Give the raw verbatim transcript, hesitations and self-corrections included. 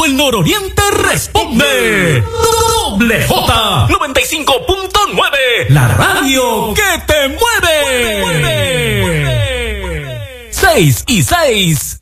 todo el nororiente responde. Doble J noventa y cinco punto nueve, la radio que te mueve. Seis y seis.